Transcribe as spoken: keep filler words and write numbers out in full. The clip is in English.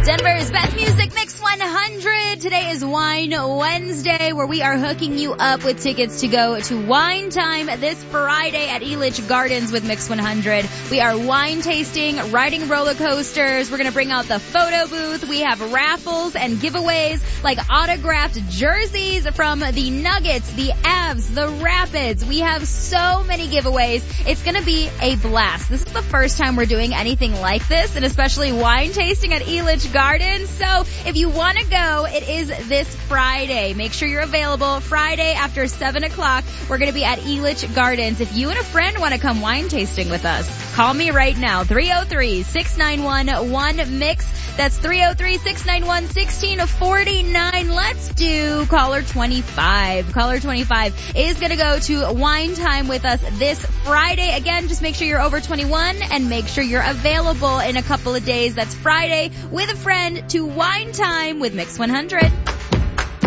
Denver's best music mix one hundred. Today is Wine Wednesday, where we are hooking you up with tickets to go to Wine Time this Friday at Elitch Gardens with Mix one hundred. We are wine tasting, riding roller coasters. We're going to bring out the photo booth. We have raffles and giveaways like autographed jerseys from the Nuggets, the Avs, the Rapids. We have so many giveaways. It's going to be a blast. This is the first time we're doing anything like this, and especially wine tasting at Elitch Gardens. So if you want to go, it is this Friday. Make sure you're available Friday after seven o'clock. We're going to be at Elitch Gardens. If you and a friend want to come wine tasting with us, call me right now, three oh three, six nine one, one mix. That's three oh three, six nine one, one six four nine. Let's do caller twenty-five. Caller twenty-five is going to go to Wine Time with us this Friday. Again, just make sure you're over twenty-one and make sure you're available in a couple of days. That's Friday with a friend to Wine Time with Mix one hundred.